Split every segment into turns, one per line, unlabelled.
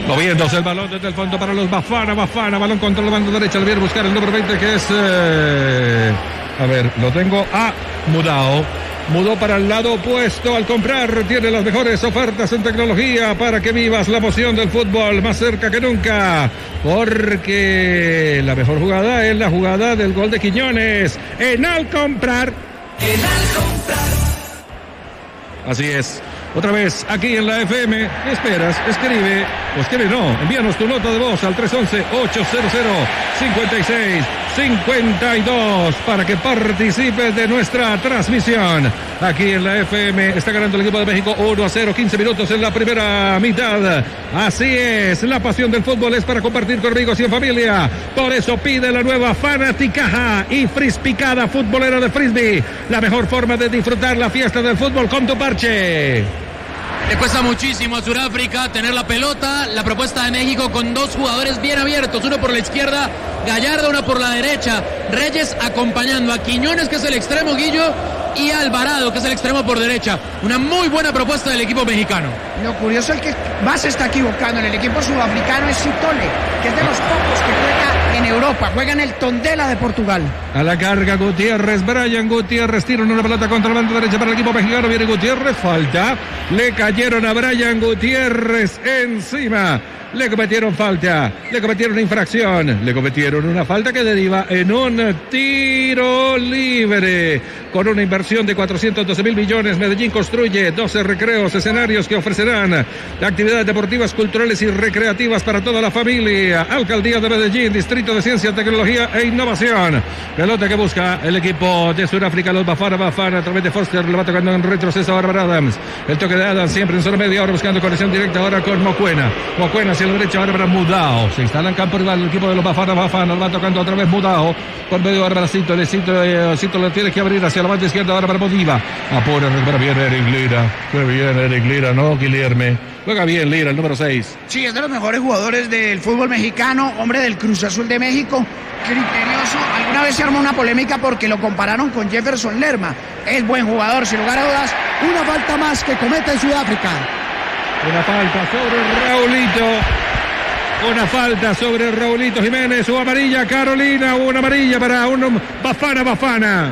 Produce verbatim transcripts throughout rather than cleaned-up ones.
Moviéndose el balón desde el fondo para los Bafana, Bafana, balón contra la banda derecha, le viene a buscar el número veinte que es, eh, a ver, lo tengo a Mudao. Mudó para el lado opuesto al comprar, tiene las mejores ofertas en tecnología para que vivas la emoción del fútbol más cerca que nunca, porque la mejor jugada es la jugada del gol de Quiñones en Al Comprar.
En Al Comprar.
Así es. Otra vez, aquí en la F M, ¿qué esperas? Escribe, o escribe no, envíanos tu nota de voz al tres once, ochocientos, cincuenta y seis, cincuenta y dos para que participes de nuestra transmisión. Aquí en la F M está ganando el equipo de México uno a cero, quince minutos en la primera mitad. Así es, la pasión del fútbol es para compartir con amigos y en familia. Por eso pide la nueva Fanaticaja y Frispicada futbolera de Frisbee. La mejor forma de disfrutar la fiesta del fútbol con tu parche.
Le cuesta muchísimo a Sudáfrica tener la pelota. La propuesta de México con dos jugadores bien abiertos, uno por la izquierda, Gallardo, uno por la derecha, Reyes acompañando a Quiñones, que es el extremo, Guillo, y Alvarado, que es el extremo por derecha. Una muy buena propuesta del equipo mexicano.
Lo curioso es que más se está equivocando en el equipo sudafricano es Sitole, que es de los pocos que juega en Europa, juega en el Tondela de Portugal.
A la carga Gutiérrez, Brian Gutiérrez tira una pelota contra la banda derecha para el equipo mexicano, viene Gutiérrez, falta, le cayeron a Brian Gutiérrez encima. Le cometieron falta, le cometieron infracción, le cometieron una falta que deriva en un tiro libre. Con una inversión de cuatrocientos doce mil millones, Medellín construye doce recreos, escenarios que ofrecerán actividades deportivas, culturales y recreativas para toda la familia. Alcaldía de Medellín, Distrito de Ciencia, Tecnología e Innovación. Pelota que busca el equipo de Sudáfrica, los Bafana, Bafana, a través de Foster, le va tocando en retroceso a Bárbara Adams. El toque de Adams siempre en zona media, ahora buscando conexión directa ahora con Mocuena. Mocuena hacia la derecha, Bárbara Mudao. Se instala en campo rival el equipo de los Bafana, Bafana, lo va tocando otra vez Mudao. Por medio de Bárbara Cinto, el Cinto, eh, Cinto lo tiene que abrir hacia la banda izquierda ahora para Modiva. Apura, recupera bien Eric Lira. Qué bien Eric Lira, ¿no, Guilherme? Juega bien Lira, el número seis.
Sí, es de los mejores jugadores del fútbol mexicano, hombre del Cruz Azul de México, criterioso. Alguna vez se armó una polémica porque lo compararon con Jefferson Lerma. Es buen jugador, sin lugar a dudas. Una falta más que comete en Sudáfrica.
Una falta sobre Raulito. Una falta sobre Raulito Jiménez. O amarilla Carolina. O una amarilla para un Bafana Bafana.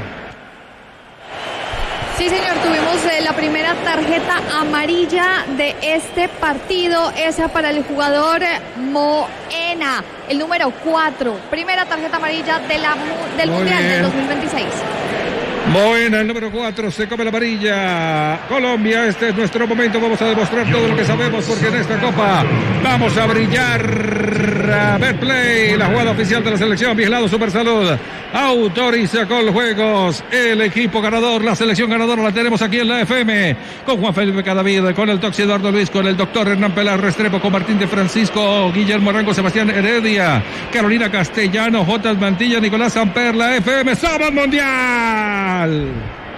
Sí, señor, tuvimos eh, la primera tarjeta amarilla de este partido, esa para el jugador Moena, el número cuatro. Primera tarjeta amarilla de la, del
Muy
Mundial
bien.
del dos mil veintiséis.
Moena, el número cuatro, se come la amarilla. Colombia, este es nuestro momento. Vamos a demostrar todo lo que sabemos, porque en esta Copa vamos a brillar. Betplay, la jugada oficial de la selección, vigilado Supersalud. Autoriza con juegos el equipo ganador, la selección ganadora la tenemos aquí en la F M, con Juan Felipe Cadavid, con el Toxi Eduardo Luis, con el doctor Hernán Pelar Restrepo, con Martín de Francisco, Guillermo Arango, Sebastián Heredia, Carolina Castellano, J. Mantilla, Nicolás Samper, la F M, ¡somos mundial!
En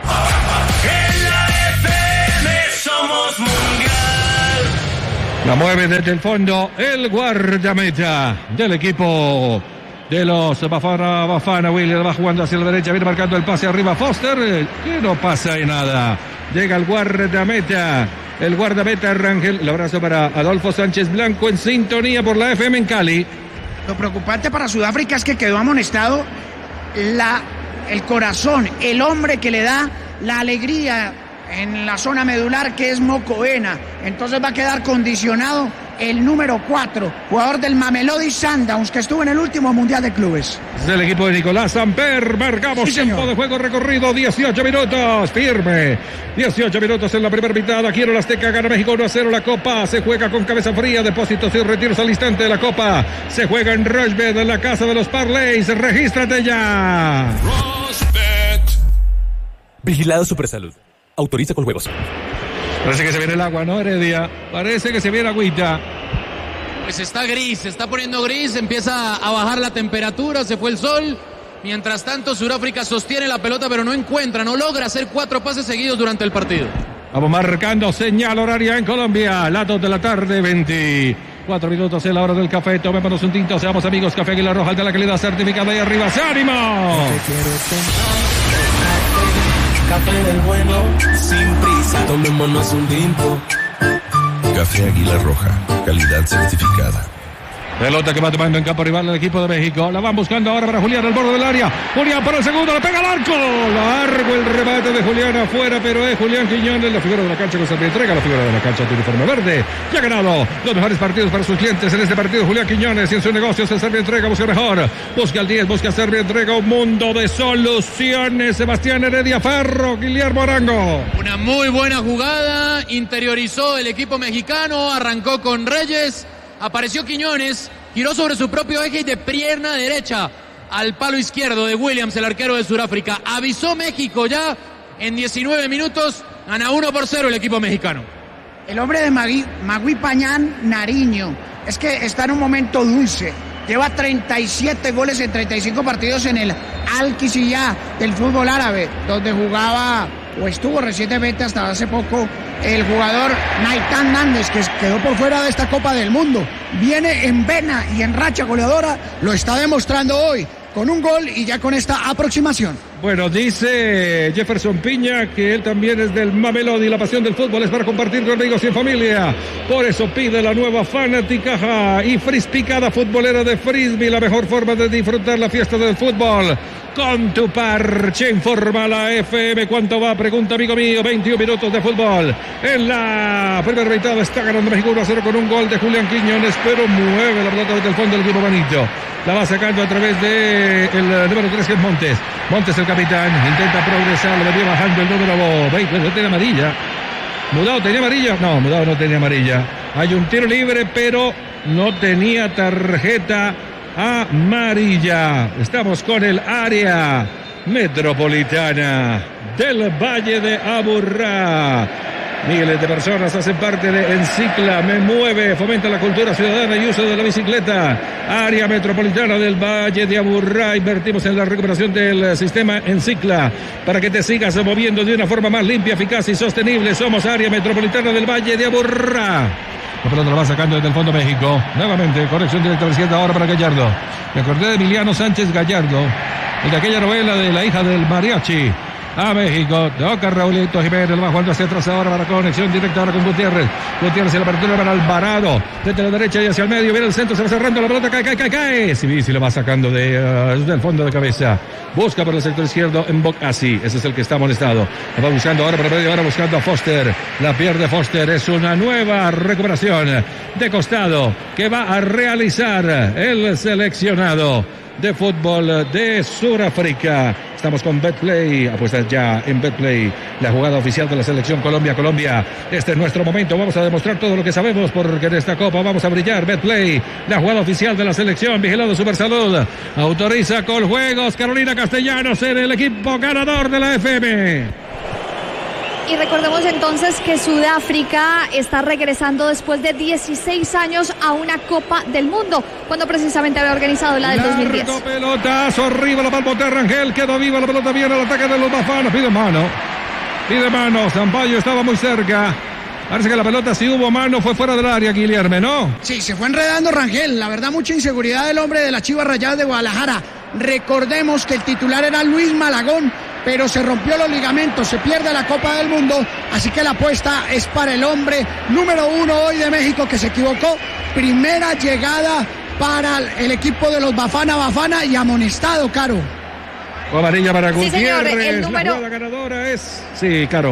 la F M somos mundial.
La mueve desde el fondo el guardameta del equipo de los Bafana, Bafana. William va jugando hacia la derecha, viene marcando el pase arriba Foster, que no pasa de nada. Llega el guardameta, el guardameta Rangel. El abrazo para Adolfo Sánchez Blanco en sintonía por la F M en Cali.
Lo preocupante para Sudáfrica es que quedó amonestado la, el corazón, el hombre que le da la alegría en la zona medular, que es Mocoena. Entonces va a quedar condicionado el número cuatro, jugador del Mamelodi Sundowns, que estuvo en el último Mundial de Clubes.
Es el equipo de Nicolás Samper. Marcamos
Sí,
tiempo
señor.
de juego recorrido, dieciocho minutos, firme. dieciocho minutos en la primera mitad. Aquí en el Azteca gana México uno a cero la Copa. Se juega con cabeza fría, depósitos y retiros al instante de la Copa. Se juega en Rochebet, en la casa de los Parlays. Regístrate ya.
Vigilado Supersalud. Autoriza con juegos.
Parece que se viene el agua, ¿no, Heredia? Parece que se viene agüita.
Pues está gris, se está poniendo gris, empieza a bajar la temperatura, se fue el sol. Mientras tanto, Sudáfrica sostiene la pelota, pero no encuentra, no logra hacer cuatro pases seguidos durante el partido.
Vamos marcando señal horaria en Colombia. Las dos de la tarde, veinticuatro minutos en la hora del café. Tomémonos un tinto, seamos amigos. Café Águila Roja, de la calidad certificada ahí arriba. ¡Se ánimo!
Café del bueno, sin prisa, tomémonos un tinto. Café Águila Roja, calidad certificada.
Pelota que va tomando en campo rival el equipo de México. La van buscando ahora para Julián al borde del área. Julián para el segundo, le pega al arco. Largo el remate de Julián afuera, pero es Julián Quiñones, la figura de la cancha con Servientrega. La figura de la cancha de uniforme verde. Y ha ganado los mejores partidos para sus clientes en este partido. Julián Quiñones y en sus negocios el Servientrega busca mejor. Busca el diez, busca Servientrega. Un mundo de soluciones. Sebastián Heredia Ferro, Guillermo Arango.
Una muy buena jugada. Interiorizó el equipo mexicano. Arrancó con Reyes. Apareció Quiñones, giró sobre su propio eje y de pierna derecha al palo izquierdo de Williams, el arquero de Sudáfrica. Avisó México ya en diecinueve minutos, gana uno por cero el equipo mexicano.
El hombre de Magui, Magui Pañán Nariño, es que está en un momento dulce. Lleva treinta y siete goles en treinta y cinco partidos en el Al-Qisiyah del fútbol árabe, donde jugaba o estuvo recientemente hasta hace poco el jugador Naitán Nández, que quedó por fuera de esta Copa del Mundo. Viene en vena y en racha goleadora, lo está demostrando hoy con un gol y ya con esta aproximación.
Bueno, dice Jefferson Piña que él también es del Mamelodi. La pasión del fútbol es para compartir con amigos y en familia. Por eso pide la nueva Fanaticaja y Frispicada futbolera de Frisbee, la mejor forma de disfrutar la fiesta del fútbol. Con tu parche informa la F M. ¿Cuánto va? Pregunta amigo mío. veintiún minutos de fútbol. En la primera mitad está ganando México uno a cero con un gol de Julián Quiñones, pero mueve la pelota desde el fondo del equipo Manito. La va sacando a través de el número tres, que es Montes. Montes el capitán, intenta progresar, lo venía bajando el número veinte, no tiene amarilla. Mudado tenía amarilla, no, Mudado no tenía amarilla. Hay un tiro libre, pero no tenía tarjeta amarilla. Estamos con el área metropolitana del Valle de Aburrá. Miles de personas hacen parte de Encicla Me Mueve, fomenta la cultura ciudadana y uso de la bicicleta. Área metropolitana del Valle de Aburrá. Invertimos en la recuperación del sistema Encicla para que te sigas moviendo de una forma más limpia, eficaz y sostenible. Somos Área metropolitana del Valle de Aburrá. La pelota la va sacando desde el fondo México. Nuevamente, corrección directa a la izquierda ahora para Gallardo. Me acordé de Emiliano Sánchez Gallardo, el de aquella novela de la hija del mariachi. A México, toca Raulito Jiménez, lo va jugando hacia atrás ahora para conexión directa ahora con Gutiérrez. Gutiérrez en la apertura para Alvarado, desde la derecha y hacia el medio, viene el centro, se va cerrando la pelota, cae, cae, cae, cae. Sí, sí, lo va sacando de, uh, del fondo de cabeza. Busca por el sector izquierdo en Boca, así, ese es el que está amonestado. Lo va buscando ahora por el medio, ahora buscando a Foster. La pierde Foster, es una nueva recuperación de costado que va a realizar el seleccionado de fútbol de Sudáfrica. Estamos con Betplay, apuestas ya en Betplay, la jugada oficial de la selección Colombia. Colombia, este es nuestro momento, vamos a demostrar todo lo que sabemos porque en esta Copa vamos a brillar. Betplay, la jugada oficial de la selección, vigilado Supersalud, autoriza con juegos Carolina Castellanos en el equipo ganador de la F M.
Y recordemos entonces que Sudáfrica está regresando después de dieciséis años a una Copa del Mundo, cuando precisamente había organizado la del dos mil diez.
Largo pelotazo, arriba la palmota Rangel, quedó viva la pelota, viene al ataque de los bafanos, pide mano, pide mano, Zampayo estaba muy cerca. Parece que la pelota, si hubo mano, fue fuera del área, Guillermo, ¿no?
Sí, se fue enredando Rangel, la verdad mucha inseguridad del hombre de las Chivas Rayadas de Guadalajara. Recordemos que el titular era Luis Malagón, pero se rompió los ligamentos, se pierde la Copa del Mundo, así que la apuesta es para el hombre número uno hoy de México, que se equivocó. Primera llegada para el equipo de los Bafana Bafana y amonestado, Caro.
Amarilla para
Sí, señor,
Gutiérrez,
el número...
la jugada ganadora es... Sí, Caro.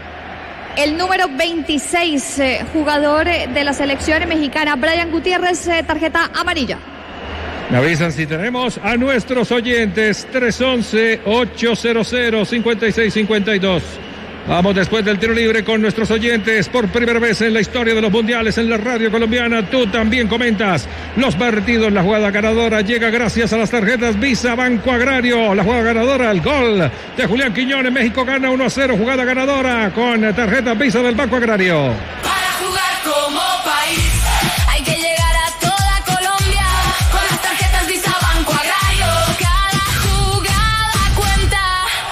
El número veintiséis, eh, jugador de la selección mexicana, Brian Gutiérrez, eh, tarjeta amarilla.
Me avisan si tenemos a nuestros oyentes. Tres once, ochocientos, cincuenta y seis cincuenta y dos. Vamos después del tiro libre con nuestros oyentes. Por primera vez en la historia de los mundiales en la radio colombiana, tú también comentas los partidos. La jugada ganadora llega gracias a las tarjetas Visa Banco Agrario. La jugada ganadora, el gol de Julián Quiñones. México gana uno a cero. Jugada ganadora con tarjetas Visa del Banco Agrario.
Para jugar como país hay que llegar a toda Colombia con las tarjetas Visa Banco Agrario. Cada jugada cuenta.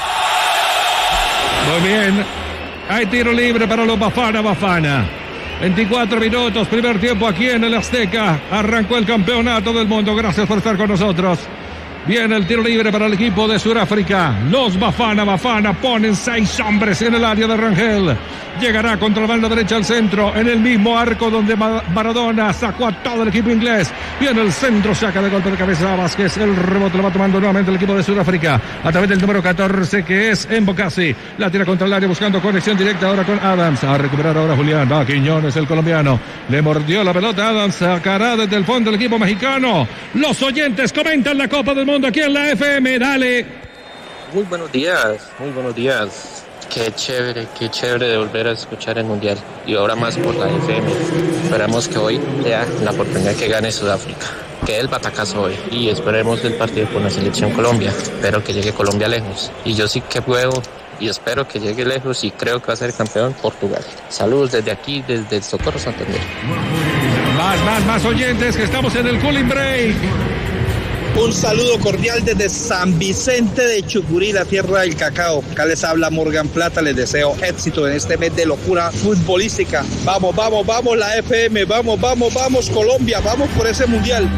Muy bien, hay tiro libre para los Bafana Bafana. veinticuatro minutos, primer tiempo aquí en el Azteca. Arrancó el campeonato del mundo. Gracias por estar con nosotros. Viene el tiro libre para el equipo de Sudáfrica. Los Bafana Bafana ponen seis hombres en el área de Rangel. Llegará contra la banda derecha al centro, en el mismo arco donde Maradona sacó a todo el equipo inglés. Viene el centro, saca de golpe de cabeza a Vázquez. El rebote lo va tomando nuevamente el equipo de Sudáfrica a través del número catorce, que es Mbokasi. La tira contra el área buscando conexión directa ahora con Adams. A recuperar ahora Julián. Va Quiñones, el colombiano. Le mordió la pelota Adams. Sacará desde el fondo el equipo mexicano. Los oyentes comentan la Copa del Mundo aquí en la F M. Dale.
Muy buenos días, muy buenos días. Qué chévere, qué chévere de volver a escuchar el Mundial. Y ahora más por la F M. Esperamos que hoy sea la oportunidad que gane Sudáfrica. Que el batacazo hoy. Y esperemos el partido con la selección Colombia. Espero que llegue Colombia lejos. Y yo sí que puedo y espero que llegue lejos y creo que va a ser campeón Portugal. Saludos desde aquí, desde el Socorro Santander.
Más, más, más oyentes que estamos en el cooling break.
Un saludo cordial desde San Vicente de Chucurí, la tierra del cacao. Acá les habla Morgan Plata, les deseo éxito en este mes de locura futbolística. Vamos, vamos, vamos la F M, vamos, vamos, vamos Colombia, vamos por ese mundial.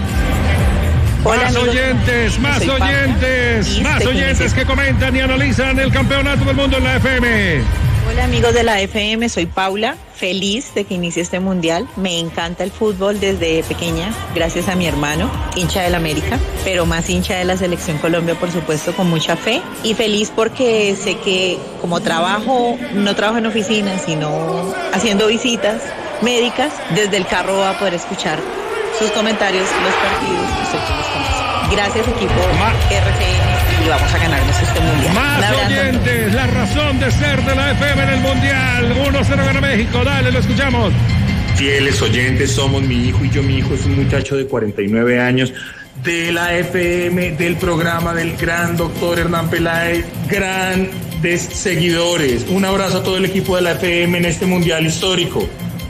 Hola, más amigos, oyentes, más oyentes, más oyentes que comentan y analizan el campeonato del mundo en la F M.
Hola amigos de la F M, soy Paula, feliz de que inicie este mundial. Me encanta el fútbol desde pequeña, gracias a mi hermano, hincha del América, pero más hincha de la Selección Colombia, por supuesto, con mucha fe. Y feliz porque sé que como trabajo, no trabajo en oficina, sino haciendo visitas médicas, desde el carro voy a poder escuchar sus comentarios, los partidos, estoy feliz con eso. Gracias equipo R C N y vamos a ganarnos este mundial.
Más oyentes, la razón de ser de la F M en el mundial. uno cero gana México, dale, lo escuchamos.
Fieles oyentes, somos mi hijo y yo. Mi hijo es un muchacho de cuarenta y nueve años de la F M, del programa del gran doctor Hernán Peláez, grandes seguidores. Un abrazo a todo el equipo de la F M en este mundial histórico.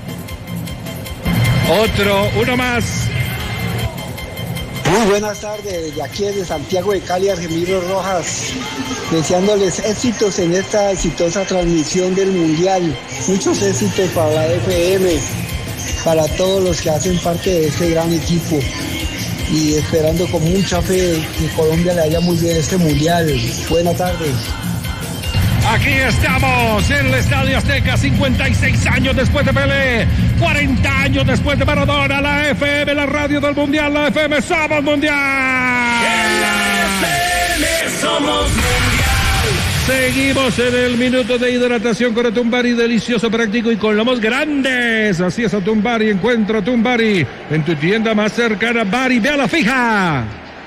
Otro, uno más.
Muy buenas tardes, desde aquí desde Santiago de Cali, Argemiro Rojas, deseándoles éxitos en esta exitosa transmisión del Mundial. Muchos éxitos para la F M, para todos los que hacen parte de este gran equipo. Y esperando con mucha fe que Colombia le vaya muy bien este Mundial. Buenas tardes.
Aquí estamos en el Estadio Azteca, cincuenta y seis años después de Pelé, cuarenta años después de Maradona, la F M, la radio del Mundial, la F M, somos Mundial.
En la F M somos Mundial.
Seguimos en el minuto de hidratación con Atumbari, delicioso, práctico y con lomos grandes. Así es Atumbari, encuentra Atumbari en tu tienda más cercana. Bari, ve a la fija.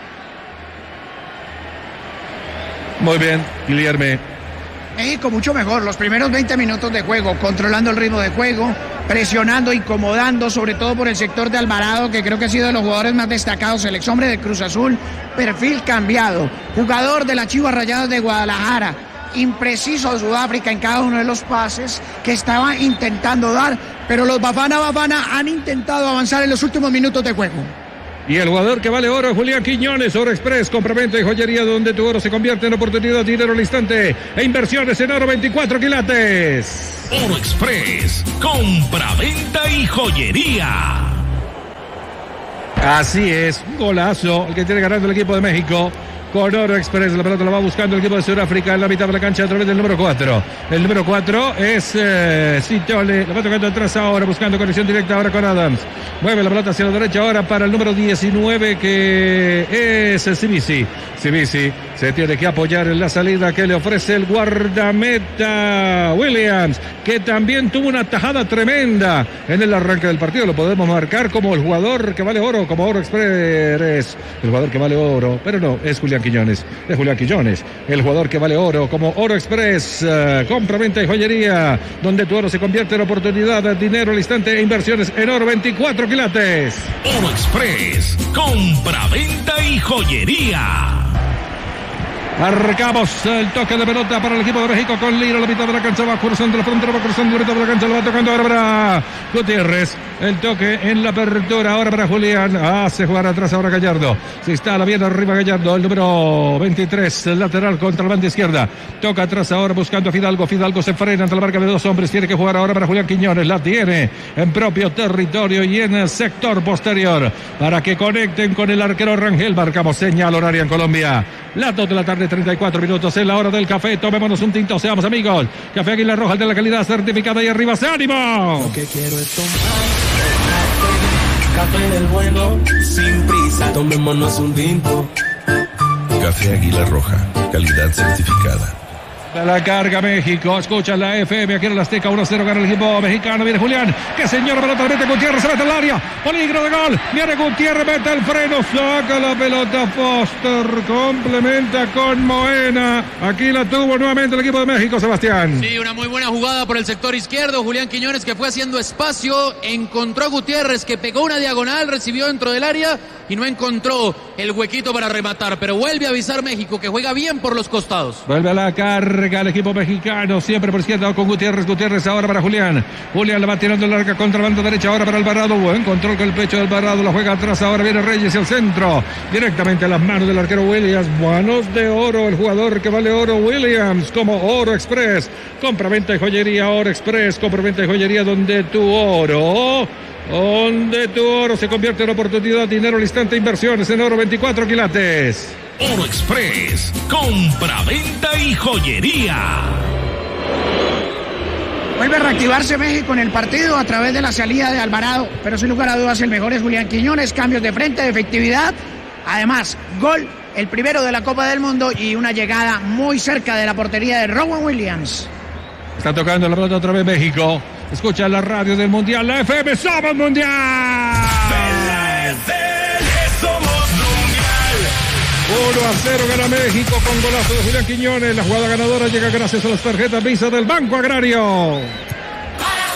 Muy bien, Guillermo.
México mucho mejor, los primeros veinte minutos de juego, controlando el ritmo de juego, presionando, incomodando, sobre todo por el sector de Alvarado, que creo que ha sido de los jugadores más destacados, el exhombre de Cruz Azul, perfil cambiado, jugador de las Chivas Rayadas de Guadalajara, impreciso de Sudáfrica en cada uno de los pases que estaba intentando dar, pero los Bafana Bafana han intentado avanzar en los últimos minutos de juego.
Y el jugador que vale oro, Julián Quiñones, Oro Express, complemento y joyería donde tu oro se convierte en oportunidad, dinero al instante e inversiones en oro veinticuatro quilates.
Oro Express, compra-venta y joyería.
Así es, un golazo el que tiene ganando el equipo de México. Con Oro Express, la pelota la va buscando el equipo de Sudáfrica en la mitad de la cancha a través del número cuatro. El número cuatro es eh, Citole, la va tocando atrás ahora, buscando conexión directa ahora con Adams. Mueve la pelota hacia la derecha ahora para el número diecinueve, que es Cibisi. Cibisi se tiene que apoyar en la salida que le ofrece el guardameta Williams, que también tuvo una tajada tremenda en el arranque del partido. Lo podemos marcar como el jugador que vale oro, como Oro Express, el jugador que vale oro, pero no, es Julián Quiñones, es Julián Quiñones, el jugador que vale oro, como Oro Express, uh, compra, venta y joyería, donde tu oro se convierte en oportunidad, dinero al instante e inversiones en oro veinticuatro quilates.
Oro Express, compra, venta y joyería.
Arrancamos el toque de pelota para el equipo de México con Lira, la mitad de la cancha, va cruzando la frontera, va cruzando la mitad de la cancha, lo va tocando ahora para Gutiérrez. El toque en la apertura ahora para Julián. Hace jugar atrás ahora Gallardo. Se instala bien arriba Gallardo, el número veintitrés, el lateral contra la banda izquierda. Toca atrás ahora buscando a Fidalgo. Fidalgo se frena ante la marca de dos hombres. Tiene que jugar ahora para Julián Quiñones. La tiene en propio territorio y en el sector posterior para que conecten con el arquero Rangel. Marcamos señal horaria en Colombia. Las dos de la tarde, treinta y cuatro minutos, en la hora del café. Tomémonos un tinto, seamos amigos. Café Águila Roja, el de la calidad certificada y arriba, ¡se ánimo!
Lo que quiero es tomar café del bueno, sin prisa. Tomémonos un tinto.
Café Águila Roja, calidad certificada.
De la carga México, escucha la F M aquí en el Azteca, uno cero gana el equipo mexicano. Viene Julián, que señora pelota, mete Gutiérrez, se mete al área, peligro de gol, viene Gutiérrez, mete el freno, saca la pelota Foster, complementa con Moena. Aquí la tuvo nuevamente el equipo de México, Sebastián.
Sí, una muy buena jugada por el sector izquierdo. Julián Quiñones, que fue haciendo espacio, encontró a Gutiérrez, que pegó una diagonal, recibió dentro del área y no encontró el huequito para rematar, pero vuelve a avisar México que juega bien por los costados.
Vuelve a la carga el equipo mexicano, siempre por izquierda con Gutiérrez. Gutiérrez ahora para Julián. Julián la va tirando larga contra la banda derecha ahora para Alvarado. Buen control con el pecho de Alvarado, la juega atrás. Ahora viene Reyes y el centro directamente a las manos del arquero Williams. Manos de oro, el jugador que vale oro, Williams, como Oro Express. Compra-venta y joyería Oro Express. Compra-venta y joyería donde tu oro, donde tu oro se convierte en oportunidad, dinero al instante, inversiones en oro, veinticuatro quilates.
Oro Express, compra-venta y joyería.
Vuelve a reactivarse México en el partido a través de la salida de Alvarado, pero sin lugar a dudas el mejor es Julián Quiñones. Cambios de frente, de efectividad, además gol, el primero de la Copa del Mundo y una llegada muy cerca de la portería de Rowan Williams.
Está tocando la pelota otra vez México. Escucha la radio del Mundial, la F M, ¡somos Mundial!
La F M, somos Mundial.
uno a cero gana México con golazo de Julián Quiñones. La jugada ganadora llega gracias a las tarjetas Visa del Banco Agrario.